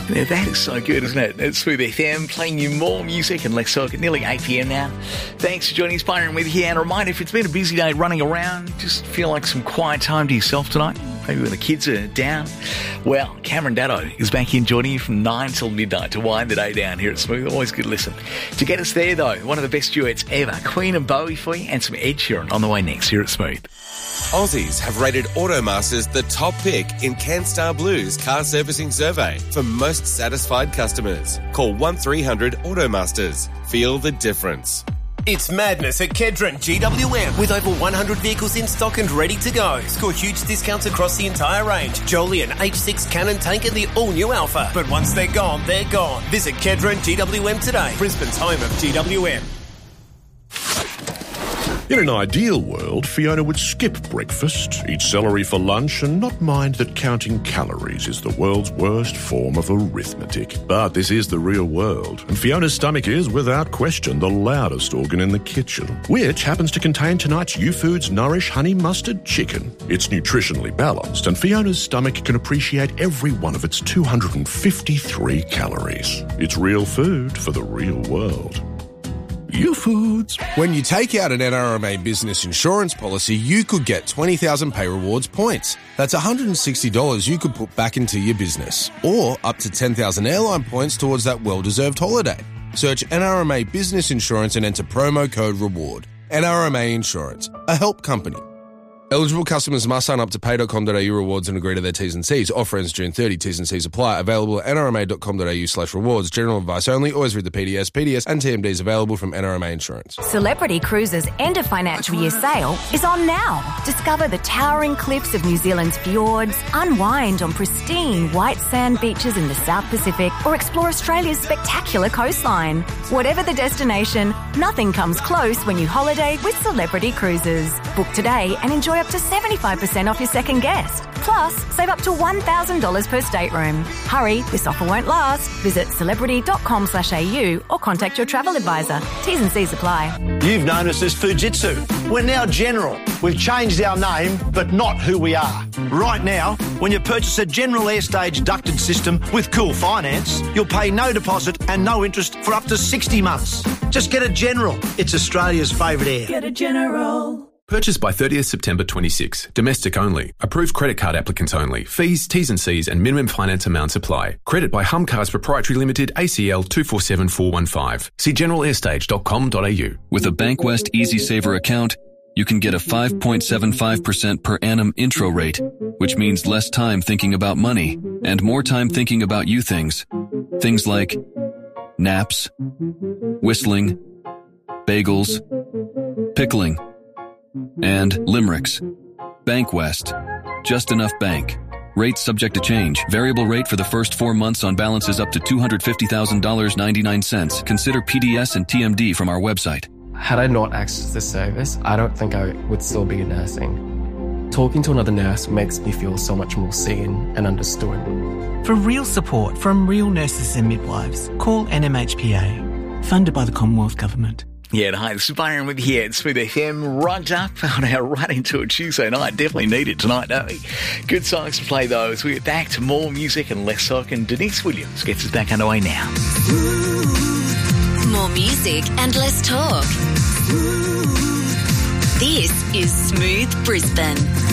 Yeah, that is so good, isn't it? It's Smooth FM, playing you more music and less talk at nearly 8 p.m. now. Thanks for joining us, Byron with you. And a reminder, if it's been a busy day running around, just feel like some quiet time to yourself tonight, maybe when the kids are down. Well, Cameron Daddo is back in joining you from 9 till midnight to wind the day down here at Smooth. Always good listen. To get us there, though, one of the best duets ever, Queen and Bowie for you, and some Ed Sheeran on the way next here at Smooth. Aussies have rated Automasters the top pick in CanStar Blue's car servicing survey for most satisfied customers. Call 1300 Automasters. Feel the difference. It's madness at Kedron GWM with over 100 vehicles in stock and ready to go. Score huge discounts across the entire range. Jolyon H6 Cannon Tank and the all-new Alpha. But once they're gone, they're gone. Visit Kedron GWM today, Brisbane's home of GWM. In an ideal world, Fiona would skip breakfast, eat celery for lunch, and not mind that counting calories is the world's worst form of arithmetic. But this is the real world, and Fiona's stomach is, without question, the loudest organ in the kitchen, which happens to contain tonight's YouFoods Nourish Honey Mustard Chicken. It's nutritionally balanced, and Fiona's stomach can appreciate every one of its 253 calories. It's real food for the real world. YouFoods. When you take out an NRMA business insurance policy, you could get 20,000 Pay Rewards points. That's $160 you could put back into your business, or up to 10,000 airline points towards that well-deserved holiday. Search NRMA Business Insurance and enter promo code REWARD. NRMA Insurance, a help company. Eligible customers must sign up to pay.com.au rewards and agree to their T's and C's. Offer ends June 30. T's and C's apply. Available at nrma.com.au/rewards. General advice only. Always read the PDS. PDS and TMDs available from NRMA Insurance. Celebrity Cruises' end of financial year sale is on now. Discover the towering cliffs of New Zealand's fjords, unwind on pristine white sand beaches in the South Pacific, or explore Australia's spectacular coastline. Whatever the destination, nothing comes close when you holiday with Celebrity Cruises. Book today and enjoy up to 75% off your second guest. Plus, save up to $1,000 per stateroom. Hurry, this offer won't last. Visit celebrity.com/au or contact your travel advisor. T's and C's apply. You've known us as Fujitsu. We're now General. We've changed our name, but not who we are. Right now, when you purchase a General Airstage ducted system with Cool Finance, you'll pay no deposit and no interest for up to 60 months. Just get a General. It's Australia's favourite air. Get a General. Purchased by 30th September 26. Domestic only. Approved credit card applicants only. Fees, T's and C's and minimum finance amounts apply. Credit by Hum Cars Proprietary Limited, ACL 247415. See generalair.com.au. With a Bankwest Easy Saver account, you can get a 5.75% per annum intro rate, which means less time thinking about money and more time thinking about you things. Things like naps, whistling, bagels, pickling, and limericks. Bankwest. Just enough bank. Rates subject to change. Variable rate for the first 4 months on balances up to $250,000.99. Consider PDS and TMD from our website. Had I not accessed this service, I don't think I would still be nursing. Talking to another nurse makes me feel so much more seen and understood. For real support from real nurses and midwives, call NMHPA. Funded by the Commonwealth Government. Yeah, hi, this is Byron with you here at Smooth FM. Rugged up on our right into a Tuesday night. Definitely need it tonight, don't we? Good songs to play, though, as we get back to more music and less talk. And Denise Williams gets us back underway now. More music and less talk. This is Smooth Brisbane.